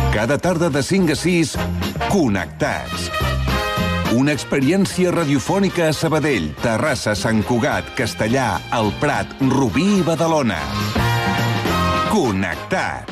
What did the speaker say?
Cada tarda de 5 a 6, Connectats. Una experiència radiofònica a Sabadell, Terrassa, Sant Cugat, Castellà, El Prat, Rubí i Badalona. Connectats.